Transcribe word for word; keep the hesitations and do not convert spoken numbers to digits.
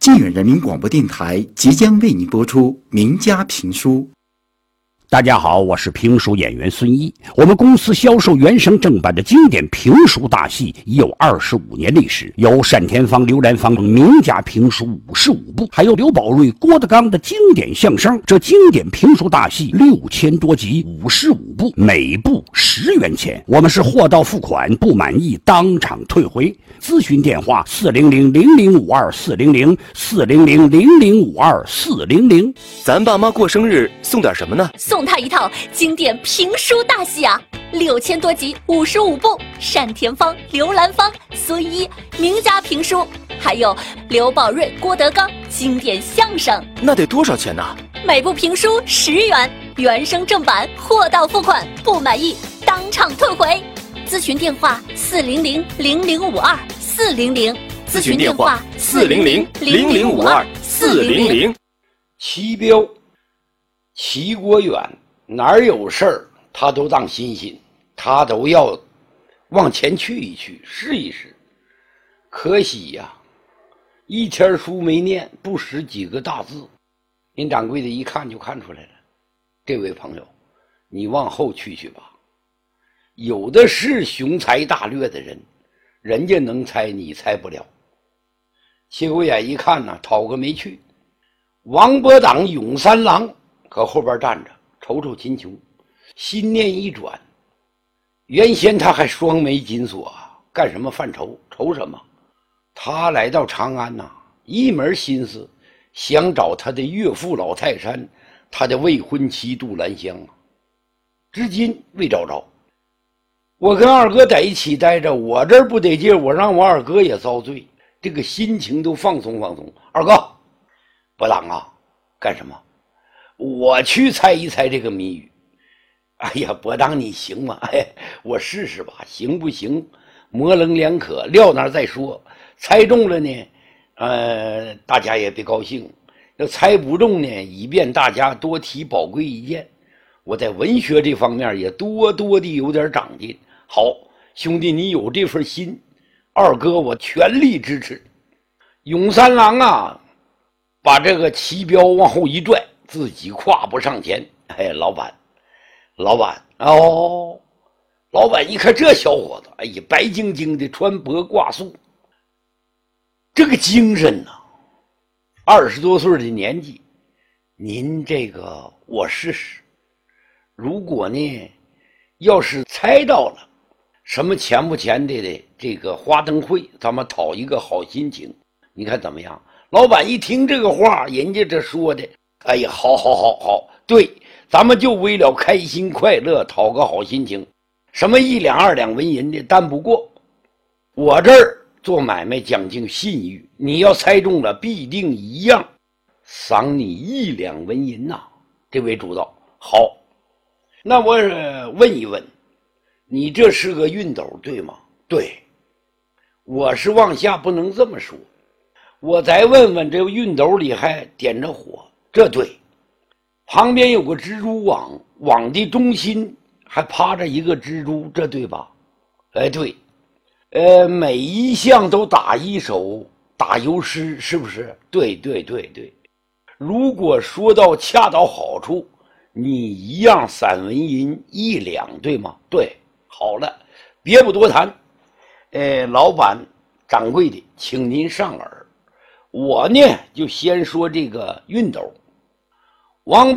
靖远人民广播电台即将为您播出名家评书。 大家好，我是评书演员孙一。我们公司销售原声正版的经典评书大戏已有二十五年历史，有单田芳、刘兰芳等名家评书五十五部，还有刘宝瑞、郭德纲的经典相声。这经典评书大戏六千多集，五十五部，每部十元钱。我们是货到付款，不满意当场退回。咨询电话：四零零零零五二四零零四零零零零五二四零零。 咱爸妈过生日送点什么呢？ 送他一套经典评书大戏啊，六千多集，五十五部，单田芳、刘兰芳、孙一名家评书，还有刘宝瑞、郭德纲经典相声。 那得多少钱呢？ 每部评书十元，原声正版，货到付款，不满意当场退回。咨询电话：四零零零零五二四零零。 咨询电话：四零零零零五二四零零。 齐彪、齐国远哪儿有事儿他都当新鲜，他都要往前去一去，试一试。可惜呀，一天书没念，不识几个大字。林掌柜的一看就看出来了，这位朋友，你往后去去吧。有的是雄才大略的人，人家能猜，你猜不了。齐国远一看呢，讨个没趣。王伯党、永三郎搁后边站着，瞅瞅秦琼，心念一转，原先他还双眉紧锁，干什么犯愁？愁什么？他来到长安呐、啊，一门心思想找他的岳父老泰山，他的未婚妻杜兰香啊，至今未找着。我跟二哥在一起待着，我这儿不得劲，我让我二哥也遭罪，这个心情都放松放松。二哥，伯党啊，干什么？我去猜一猜这个谜语。哎呀，伯当你行吗？哎，我试试吧，行不行？模棱两可，撂那儿再说。猜中了呢，呃，大家也别高兴；要猜不中呢，以便大家多提宝贵意见。我在文学这方面也多多的有点长进。好，兄弟，你有这份心，二哥我全力支持。永三郎啊，把这个齐彪往后一拽，自己跨步上前。哎，老板，老板哦，老板一看这小伙子，哎呀，白晶晶的，穿薄挂素，这个精神呐、啊，二十多岁的年纪，您这个我试试。如果呢，要是猜到了什么钱不钱的的这个花灯会，咱们讨一个好心情，你看怎么样？老板一听这个话，人家这说的，哎呀，好好好好，对，咱们就为了开心快乐，讨个好心情，什么一两二两纹银的，但不过我这儿做买卖讲究信誉，你要猜中了，必定一样赏你一两纹银呐、啊。这位主道，好，那我问一问，你这是个熨斗对吗？对，我是往下不能这么说。我再问问，这个熨斗里还点着火，这对。旁边有个蜘蛛网，网的中心还趴着一个蜘蛛，这对吧？哎，对。呃，每一项都打一手，打油诗，是不是？对对对对。如果说到恰到好处，你一样散文银一两，对吗？对。好了，别不多谈。呃，老板、掌柜的，请您上饵。我呢，就先说这个熨斗。王